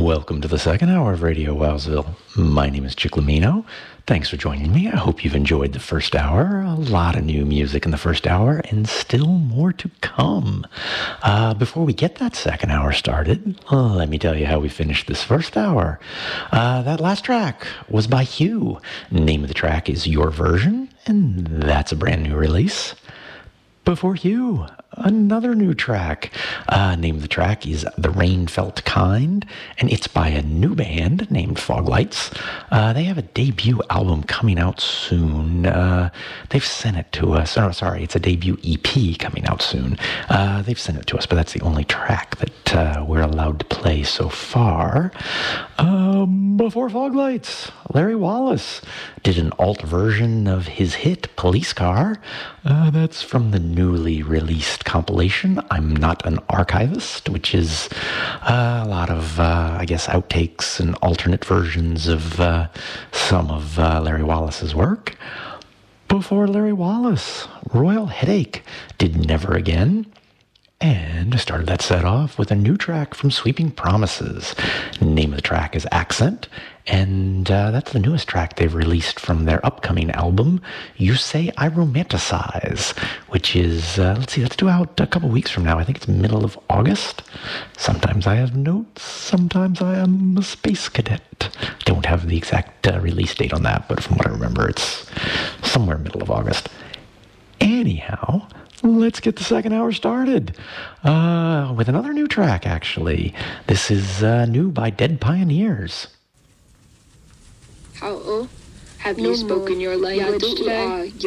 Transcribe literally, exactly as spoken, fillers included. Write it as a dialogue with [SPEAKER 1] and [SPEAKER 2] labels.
[SPEAKER 1] Welcome to the second hour of Radio Wowsville. My name is Chick Lamino. Thanks for joining me. I hope you've enjoyed the first hour. A lot of new music in the first hour and still more to come. Uh, before we get that second hour started, uh, let me tell you how we finished this first hour. Uh, that last track was by Hugh. Name of the track is Your Version, and that's a brand new release. Before Hugh, another new track. Uh, name of the track is The Rain Felt Kind, and it's by a new band named Foglights. Uh, they have a debut album coming out soon. Uh, they've sent it to us. Oh, sorry, it's a debut E P coming out soon. Uh, they've sent it to us, but that's the only track that uh, we're allowed to play so far. Um, before Foglights, Larry Wallace did an alt version of his hit Police Car. Uh, that's from the newly released compilation I'm Not an Archivist, which is uh, a lot of, uh, I guess, outtakes and alternate versions of uh, some of uh, Larry Wallace's work. Before Larry Wallace, Royal Headache did Never Again. And I started that set off with a new track from Sweeping Promises. Name of the track is Accent, and uh, that's the newest track they've released from their upcoming album, You Say I Romanticize, which is, uh, let's see, that's due out a couple weeks from now. I think it's middle of August. Sometimes I have notes, sometimes I am a space cadet. Don't have the exact uh, release date on that, but from what I remember, it's somewhere middle of August. Anyhow, let's get the second hour started uh, with another new track, actually. This is uh, new by Dead Pioneers.
[SPEAKER 2] How have you spoken your language today?